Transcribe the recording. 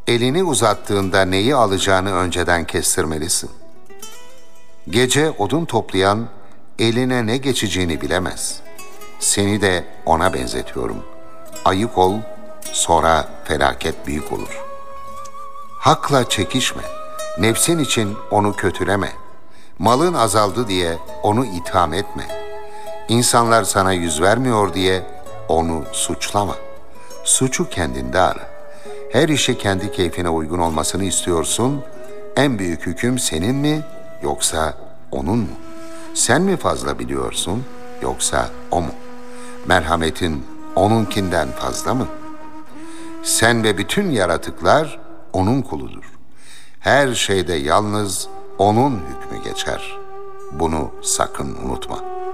elini uzattığında neyi alacağını önceden kestirmelisin. Gece odun toplayan eline ne geçeceğini bilemez. Seni de ona benzetiyorum. Ayık ol, sonra felaket büyük olur. Hakla çekişme, nefsin için onu kötüleme. Malın azaldı diye onu itham etme. İnsanlar sana yüz vermiyor diye onu suçlama. Suçu kendinde ara. Her işi kendi keyfine uygun olmasını istiyorsun. En büyük hüküm senin mi yoksa onun mu? Sen mi fazla biliyorsun yoksa o mu? Merhametin onunkinden fazla mı? Sen ve bütün yaratıklar onun kuludur. Her şeyde yalnız onun hükmü geçer. Bunu sakın unutma.